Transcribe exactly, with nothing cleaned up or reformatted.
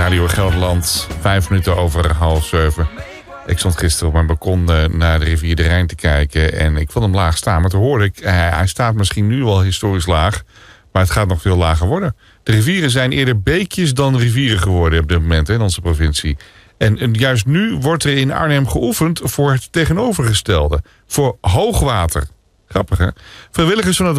Radio Gelderland, vijf minuten over half zeven. Ik stond gisteren op mijn balkon naar de rivier de Rijn te kijken en ik vond hem laag staan. Maar toen hoorde ik, hij, hij staat misschien nu wel historisch laag, maar het gaat nog veel lager worden. De rivieren zijn eerder beekjes dan rivieren geworden op dit moment in onze provincie. En, en juist nu wordt er in Arnhem geoefend voor het tegenovergestelde. Voor hoogwater. Grappig, hè? Vrijwilligers van het